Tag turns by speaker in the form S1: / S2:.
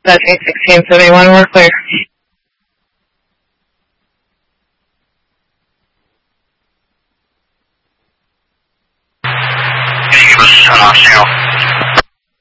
S1: Searching 1671, we're clear.
S2: Can you give us a signal?